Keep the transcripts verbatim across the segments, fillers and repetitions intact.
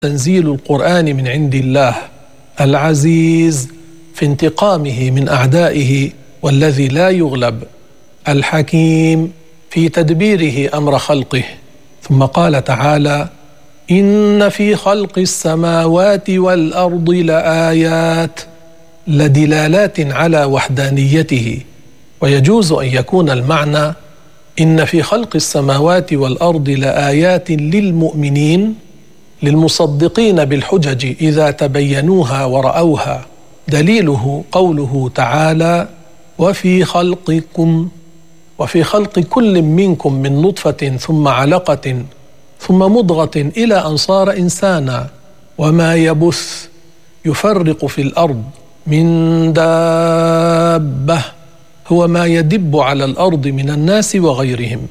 تنزيل القرآن من عند الله العزيز في انتقامه من أعدائه والذي لا يغلب، الحكيم في تدبيره أمر خلقه. ثم قال تعالى: إن في خلق السماوات والأرض لآيات، لدلالات على وحدانيته. ويجوز أن يكون المعنى إن في خلق السماوات والأرض لآيات للمؤمنين، للمصدقين بالحجج إذا تبينوها ورأوها. دليله قوله تعالى: وفي خلقكم، وفي خلق كل منكم من نطفة ثم علقة ثم مضغة إلى أن صار إنسانا، وما يبث يفرق في الأرض من دابة هو ما يدب على الأرض من الناس وغيرهم،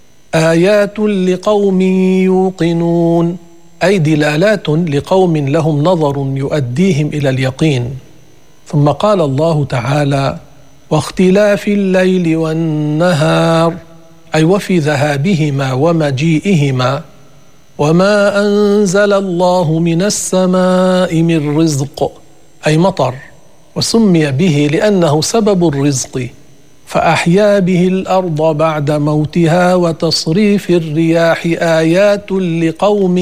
آيات لقوم يوقنون، أي دلالات لقوم لهم نظر يؤديهم إلى اليقين. ثم قال الله تعالى: واختلاف الليل والنهار، أي وفي ذهابهما ومجيئهما، وما أنزل الله من السماء من رزق، أي مطر، وسمي به لأنه سبب الرزق، فأحيا به الأرض بعد موتها، وتصريف الرياح آيات لقوم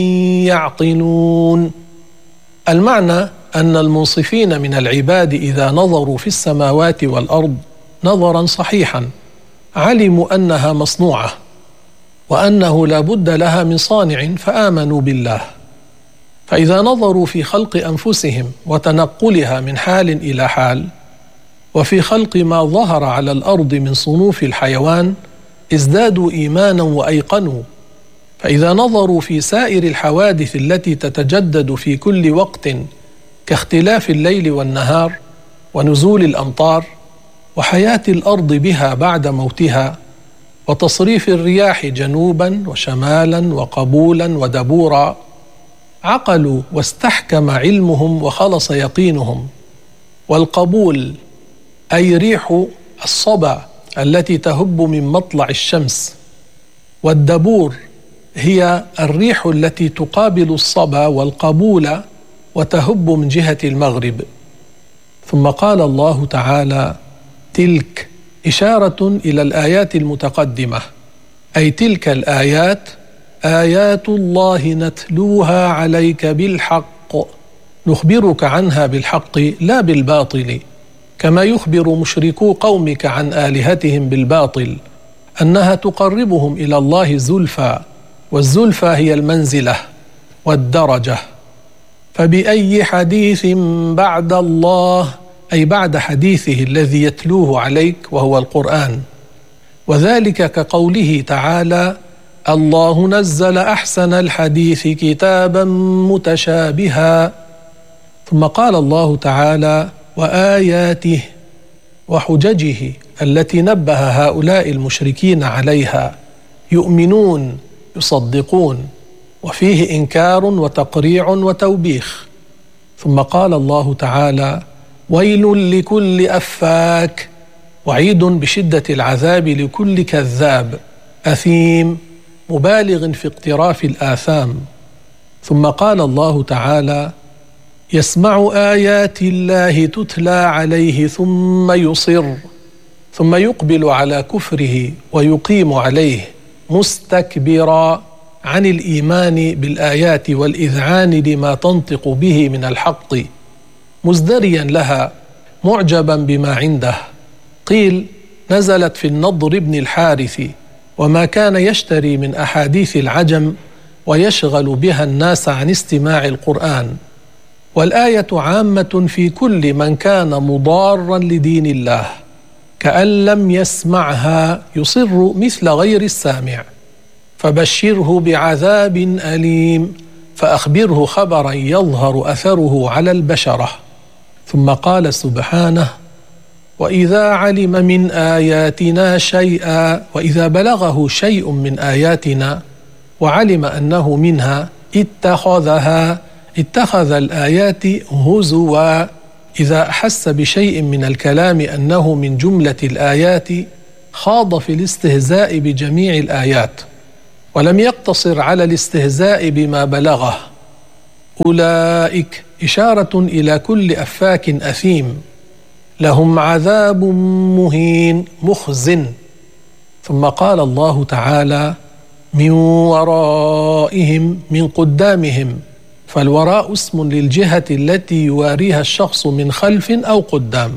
يعقلون. المعنى أن المنصفين من العباد إذا نظروا في السماوات والأرض نظرا صحيحا علموا أنها مصنوعة وأنه لا بد لها من صانع، فآمنوا بالله. فإذا نظروا في خلق أنفسهم وتنقلها من حال إلى حال، وفي خلق ما ظهر على الأرض من صنوف الحيوان، ازدادوا إيمانا وأيقنوا. فإذا نظروا في سائر الحوادث التي تتجدد في كل وقت كاختلاف الليل والنهار ونزول الأمطار وحياة الأرض بها بعد موتها وتصريف الرياح جنوبا وشمالا وقبولا ودبورا، عقلوا واستحكم علمهم وخلص يقينهم. والقبول أي ريح الصبا التي تهب من مطلع الشمس، والدبور هي الريح التي تقابل الصبا والقبول وتهب من جهة المغرب. ثم قال الله تعالى: تلك، إشارة إلى الآيات المتقدمة، أي تلك الآيات آيات الله نتلوها عليك بالحق، نخبرك عنها بالحق لا بالباطل، كما يخبر مشركو قومك عن آلهتهم بالباطل أنها تقربهم إلى الله زلفى، والزلفى هي المنزلة والدرجة. فبأي حديث بعد الله، أي بعد حديثه الذي يتلوه عليك وهو القرآن. وذلك كقوله تعالى: الله نزل أحسن الحديث كتابا متشابها. ثم قال الله تعالى: وآياته، وحججه التي نبه هؤلاء المشركين عليها، يؤمنون يصدقون، وفيه إنكار وتقريع وتوبيخ. ثم قال الله تعالى: ويل لكل أفاك، وعيد بشدة العذاب لكل كذاب أثيم مبالغ في اقتراف الآثام. ثم قال الله تعالى: يسمع آيات الله تتلى عليه ثم يصر، ثم يقبل على كفره ويقيم عليه مستكبرا عن الإيمان بالآيات والإذعان لما تنطق به من الحق، مزدريا لها معجبا بما عنده. قيل نزلت في النضر بن الحارث، وما كان يشتري من أحاديث العجم ويشغل بها الناس عن استماع القرآن. والآية عامة في كل من كان مضارا لدين الله، كأن لم يسمعها يصر مثل غير السامع، فبشره بعذاب أليم، فأخبره خبرا يظهر أثره على البشرة. ثم قال سبحانه: وإذا علم من آياتنا شيئا، وإذا بلغه شيء من آياتنا وعلم أنه منها اتخذها، اتخذ الآيات هزوا. إذا أحس بشيء من الكلام أنه من جملة الآيات خاض في الاستهزاء بجميع الآيات، ولم يقتصر على الاستهزاء بما بلغه، أولئك إشارة إلى كل أفاك أثيم، لهم عذاب مهين مخزٍ. ثم قال الله تعالى: من ورائهم من قدامهم، فالوراء اسم للجهة التي يواريها الشخص من خلف أو قدام.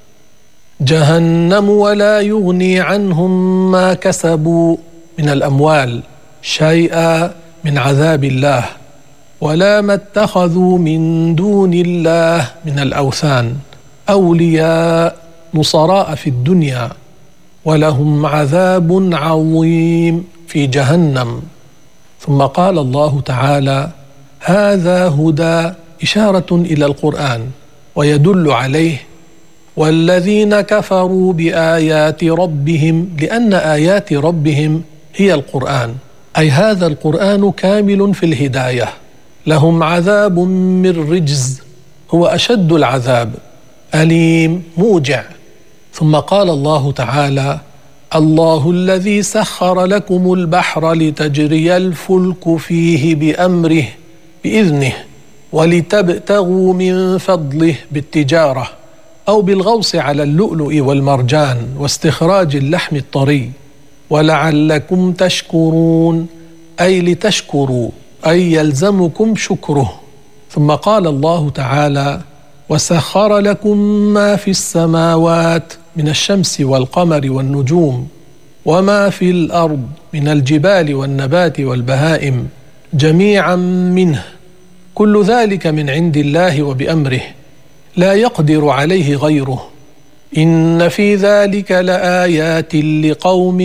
جهنم ولا يغني عنهم ما كسبوا من الأموال شيئا من عذاب الله، ولا ما اتخذوا من دون الله من الأوثان أولياء نصراء في الدنيا، ولهم عذاب عظيم في جهنم. ثم قال الله تعالى: هذا هدى، إشارة إلى القرآن ويدل عليه. والذين كفروا بآيات ربهم، لأن آيات ربهم هي القرآن، أي هذا القرآن كامل في الهداية، لهم عذاب من رجز، هو أشد العذاب، أليم موجع. ثم قال الله تعالى: الله الذي سخر لكم البحر لتجري الفلك فيه بأمره بإذنه ولتبتغوا من فضله بالتجارة أو بالغوص على اللؤلؤ والمرجان واستخراج اللحم الطري، ولعلكم تشكرون، أي لتشكروا، أي يلزمكم شكره. ثم قال الله تعالى: وسخر لكم ما في السماوات من الشمس والقمر والنجوم، وما في الأرض من الجبال والنبات والبهائم جميعا منه، كل ذلك من عند الله وبأمره، لا يقدر عليه غيره. إن في ذلك لآيات لقوم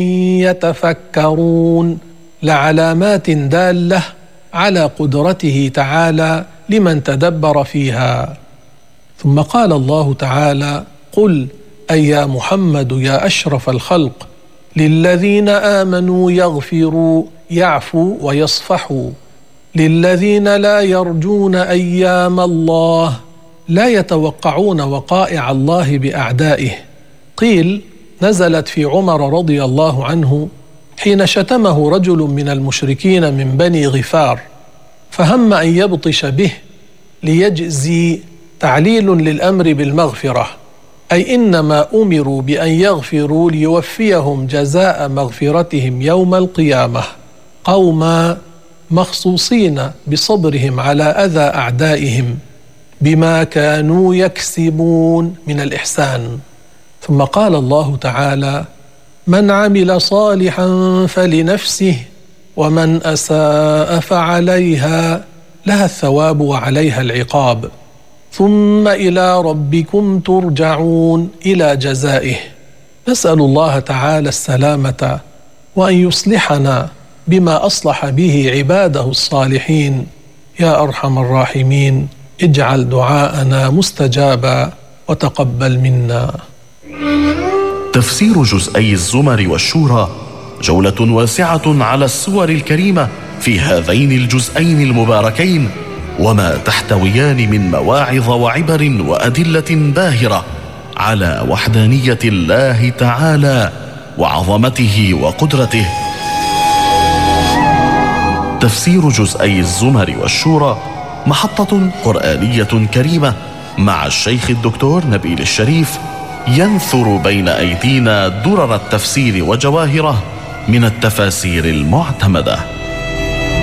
يتفكرون، لعلامات دالة على قدرته تعالى لمن تدبر فيها. ثم قال الله تعالى: قل أي يا محمد يا أشرف الخلق، للذين آمنوا يغفروا، يعفوا ويصفحوا، للذين لا يرجون أيام الله، لا يتوقعون وقائع الله بأعدائه. قيل نزلت في عمر رضي الله عنه حين شتمه رجل من المشركين من بني غفار، فهم أن يبطش به ليجزي، تعليل للأمر بالمغفرة، أي إنما أمروا بأن يغفروا ليوفيهم جزاء مغفرتهم يوم القيامة، قوما مخصوصين بصبرهم على أذى أعدائهم بما كانوا يكسبون من الإحسان. ثم قال الله تعالى: من عمل صالحا فلنفسه ومن أساء فعليها، لها الثواب وعليها العقاب، ثم إلى ربكم ترجعون، إلى جزائه. نسأل الله تعالى السلامة، وأن يصلحنا بما أصلح به عباده الصالحين. يا أرحم الراحمين، اجعل دعاءنا مستجابا وتقبل منا. تفسير جزئي الزمر والشورى، جولة واسعة على السور الكريمة في هذين الجزئين المباركين، وما تحتويان من مواعظ وعبر وأدلة باهرة على وحدانية الله تعالى وعظمته وقدرته. تفسير جزئي الزمر والشورى محطة قرآنية كريمة مع الشيخ الدكتور نبيل الشريف، ينثر بين أيدينا درر التفسير وجواهره من التفاسير المعتمدة.